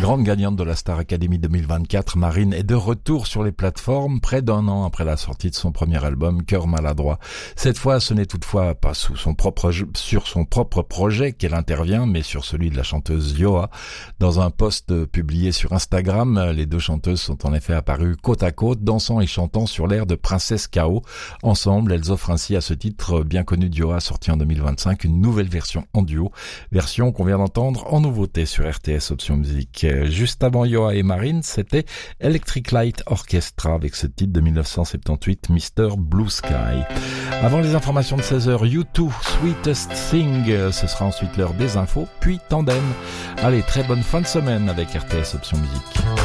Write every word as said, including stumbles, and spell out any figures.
Grande gagnante de la Star Academy deux mille vingt-quatre, Marine est de retour sur les plateformes près d'un an après la sortie de son premier album Cœur maladroit. Cette fois, ce n'est toutefois pas sous son propre, sur son propre projet qu'elle intervient, mais sur celui de la chanteuse Yoa. Dans un post publié sur Instagram, les deux chanteuses sont en effet apparues côte à côte, dansant et chantant sur l'air de Princesse K O. Ensemble, elles offrent ainsi à ce titre bien connu de Yoa, sorti en deux mille vingt-cinq, une nouvelle version en duo, version qu'on vient d'entendre en nouveauté sur R T S Option Musique. Juste avant Yoa et Marine, c'était Electric Light Orchestra avec ce titre de dix-neuf cent soixante-dix-huit, mister Blue Sky. Avant les informations de seize heures, U deux, Sweetest Thing, ce sera ensuite l'heure des infos, puis Tandem. Allez, très bonne fin de semaine avec R T S Option Musique.